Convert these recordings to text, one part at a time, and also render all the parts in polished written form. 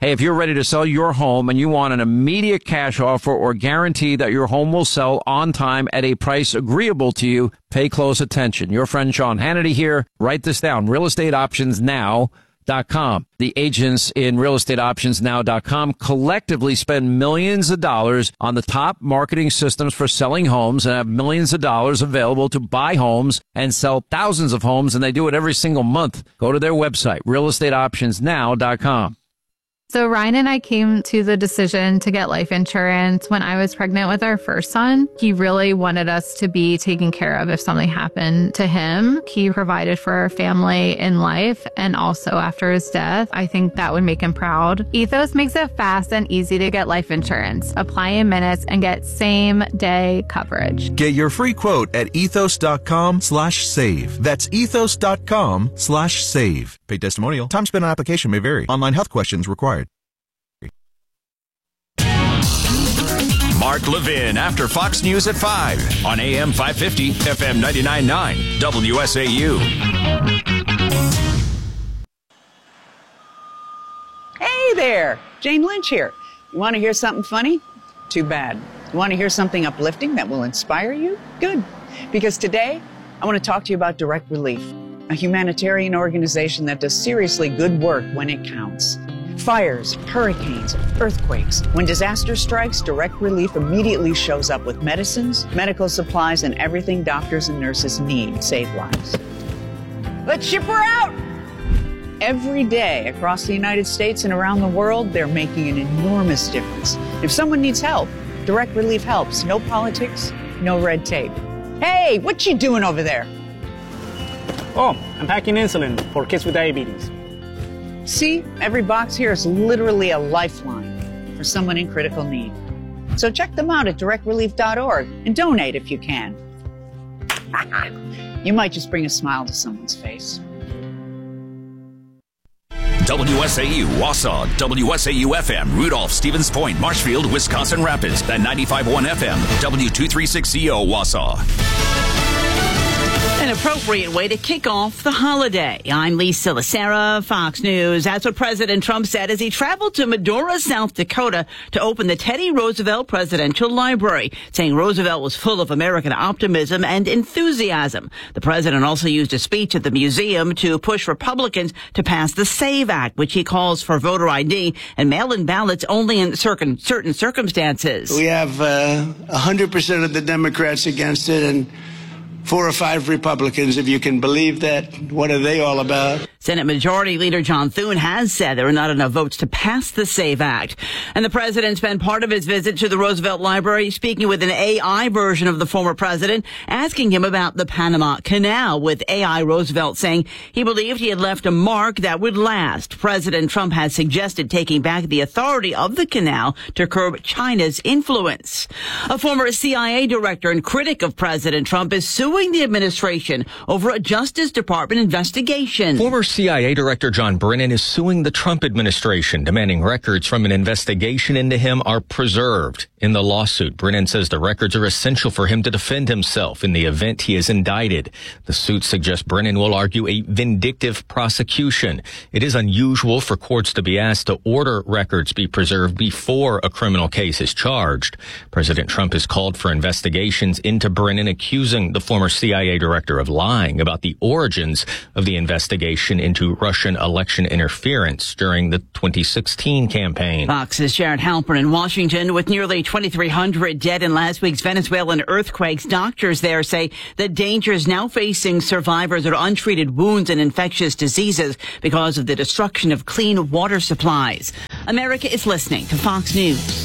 Hey, if you're ready to sell your home and you want an immediate cash offer or guarantee that your home will sell on time at a price agreeable to you, pay close attention. Your friend Sean Hannity here. Write this down. realestateoptionsnow.com. The agents in realestateoptionsnow.com collectively spend millions of dollars on the top marketing systems for selling homes and have millions of dollars available to buy homes and sell thousands of homes, and they do it every single month. Go to their website, realestateoptionsnow.com. So Ryan and I came to the decision to get life insurance when I was pregnant with our first son. He really wanted us to be taken care of if something happened to him. He provided for our family in life and also after his death. I think that would make him proud. Ethos makes it fast and easy to get life insurance. Apply in minutes and get same-day coverage. Get your free quote at ethos.com/save. That's ethos.com/save. Paid testimonial. Time spent on application may vary. Online health questions required. Mark Levin after Fox News at 5 on AM 550, FM 99.9, WSAU. Hey there, Jane Lynch here. You want to hear something funny? Too bad. You want to hear something uplifting that will inspire you? Good. Because today, I want to talk to you about Direct Relief, a humanitarian organization that does seriously good work when it counts. Fires, hurricanes, earthquakes. When disaster strikes, Direct Relief immediately shows up with medicines, medical supplies, and everything doctors and nurses need to save lives. Let's ship her out! Every day across the United States and around the world, they're making an enormous difference. If someone needs help, Direct Relief helps. No politics, no red tape. Hey, what you doing over there? Oh, I'm packing insulin for kids with diabetes. See, every box here is literally a lifeline for someone in critical need. So check them out at directrelief.org and donate if you can. You might just bring a smile to someone's face. WSAU, Wausau, WSAU FM, Rudolph, Stevens Point, Marshfield, Wisconsin Rapids, and 95.1 FM, W236CO, Wausau. An appropriate way to kick off the holiday. I'm Lisa Lacera, Fox News. That's what President Trump said as he traveled to Medora, South Dakota to open the Teddy Roosevelt Presidential Library, saying Roosevelt was full of American optimism and enthusiasm. The president also used a speech at the museum to push Republicans to pass the SAVE Act, which he calls for voter ID and mail-in ballots only in certain circumstances. We have 100% of the Democrats against it and 4 or 5 Republicans, if you can believe that. What are they all about? Senate Majority Leader John Thune has said there are not enough votes to pass the SAVE Act. And the president spent part of his visit to the Roosevelt Library speaking with an AI version of the former president, asking him about the Panama Canal, with AI Roosevelt saying he believed he had left a mark that would last. President Trump has suggested taking back the authority of the canal to curb China's influence. A former CIA director and critic of President Trump is suing the administration over a Justice Department investigation. Former CIA Director John Brennan is suing the Trump administration, demanding records from an investigation into him are preserved. In the lawsuit, Brennan says the records are essential for him to defend himself in the event he is indicted. The suit suggests Brennan will argue a vindictive prosecution. It is unusual for courts to be asked to order records be preserved before a criminal case is charged. President Trump has called for investigations into Brennan, accusing the former CIA director of lying about the origins of the investigation into Russian election interference during the 2016 campaign. Fox's Jared Halpern in Washington. With nearly 2,300 dead in last week's Venezuelan earthquakes, doctors there say the danger is now facing survivors of untreated wounds and infectious diseases because of the destruction of clean water supplies. America is listening to Fox News.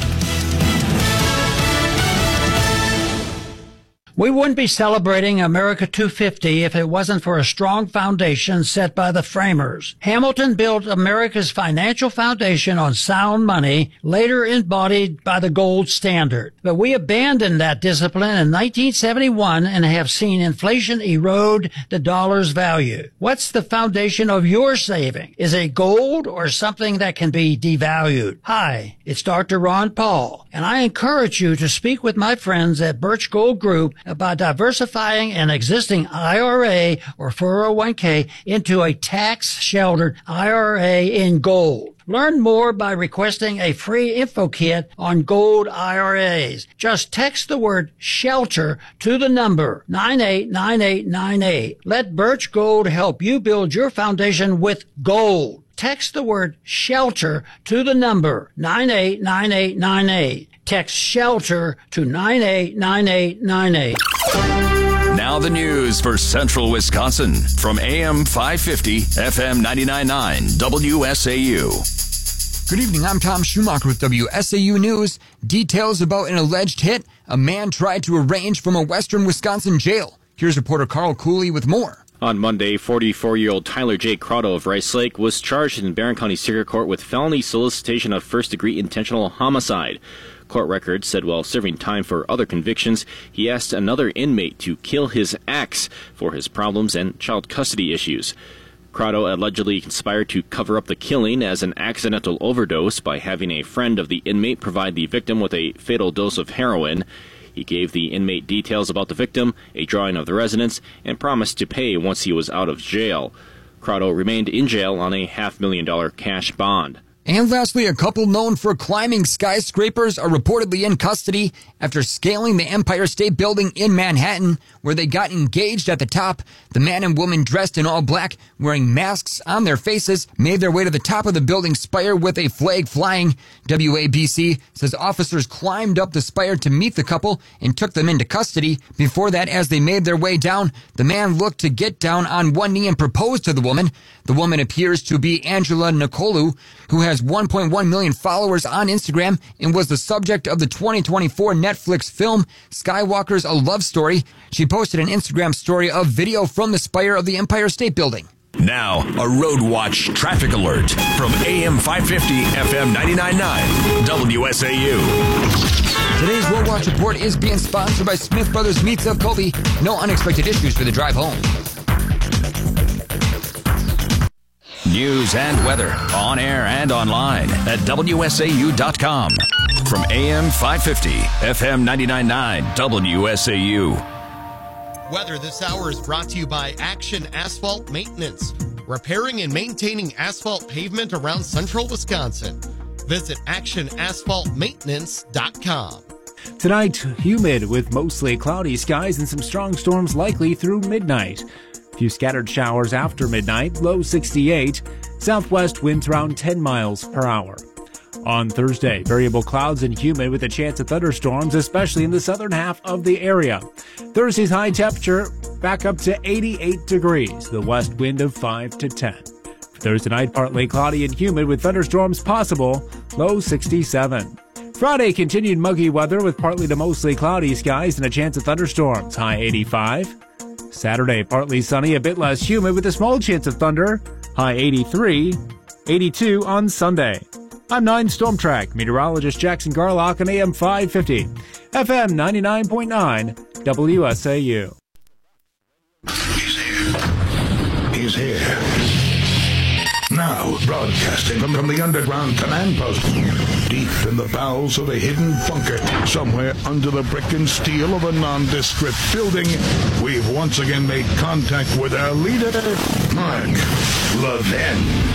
We wouldn't be celebrating America 250 if it wasn't for a strong foundation set by the framers. Hamilton built America's financial foundation on sound money, later embodied by the gold standard. But we abandoned that discipline in 1971 and have seen inflation erode the dollar's value. What's the foundation of your saving? Is it gold or something that can be devalued? Hi, it's Dr. Ron Paul, and I encourage you to speak with my friends at Birch Gold Group about diversifying an existing IRA or 401k into a tax-sheltered IRA in gold. Learn more by requesting a free info kit on gold IRAs. Just text the word SHELTER to the number 989898. Let Birch Gold help you build your foundation with gold. Text the word SHELTER to the number 989898. Text SHELTER to 989898. Now the news for Central Wisconsin from AM 550, FM 99.9, WSAU. Good evening, I'm Tom Schumacher with WSAU News. Details about an alleged hit a man tried to arrange from a western Wisconsin jail. Here's reporter Carl Cooley with more. On Monday, 44-year-old Tyler J. Crotto of Rice Lake was charged in Barron County Circuit Court with felony solicitation of first-degree intentional homicide. Court records said while serving time for other convictions, he asked another inmate to kill his ex for his problems and child custody issues. Crotto allegedly conspired to cover up the killing as an accidental overdose by having a friend of the inmate provide the victim with a fatal dose of heroin. He gave the inmate details about the victim, a drawing of the residence, and promised to pay once he was out of jail. Crotto remained in jail on a $500,000 cash bond. And lastly, a couple known for climbing skyscrapers are reportedly in custody after scaling the Empire State Building in Manhattan, where they got engaged at the top. The man and woman dressed in all black, wearing masks on their faces, made their way to the top of the building's spire with a flag flying. WABC says officers climbed up the spire to meet the couple and took them into custody. Before that, as they made their way down, the man looked to get down on one knee and propose to the woman. The woman appears to be Angela Nicolu, who has 1.1 million followers on Instagram and was the subject of the 2024 Netflix film Skywalker's A Love Story. She posted an Instagram story of video from the spire of the Empire State Building. Now, a Road Watch traffic alert from AM 550, FM 99.9, WSAU. Today's Road Watch report is being sponsored by Smith Brothers Meats of Colby. No unexpected issues for the drive home. News and weather on air and online at WSAU.com. From AM 550, FM 99.9, WSAU. Weather this hour is brought to you by Action Asphalt Maintenance, repairing and maintaining asphalt pavement around central Wisconsin. Visit actionasphaltmaintenance.com. Tonight, humid with mostly cloudy skies and some strong storms likely through midnight. A few scattered showers after midnight, low 68. Southwest winds around 10 miles per hour. On Thursday, variable clouds and humid with a chance of thunderstorms, especially in the southern half of the area. Thursday's high temperature back up to 88 degrees, the west wind of 5 to 10. For Thursday night, partly cloudy and humid with thunderstorms possible, low 67. Friday, continued muggy weather with partly to mostly cloudy skies and a chance of thunderstorms, high 85. Saturday, partly sunny, a bit less humid with a small chance of thunder, high 83, 82 on Sunday. I'm 9 Storm Track meteorologist Jackson Garlock on AM 550, FM 99.9, WSAU. He's here. Now, broadcasting from the underground command post, deep in the bowels of a hidden bunker, somewhere under the brick and steel of a nondescript building, we've once again made contact with our leader, Mark Levin.